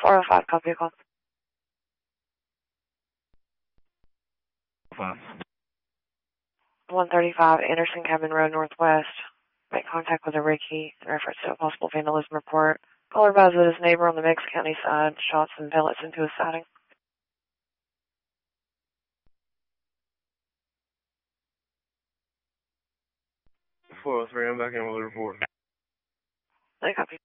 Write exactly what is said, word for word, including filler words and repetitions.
four oh five, copy a call. Five. one thirty-five Anderson Cabin Road Northwest. Make contact with a Ricky in reference to a possible vandalism report. Caller advised that his neighbor on the Meigs County side shot some pellets into his siding. four oh three, I'm back in with the report. I copy.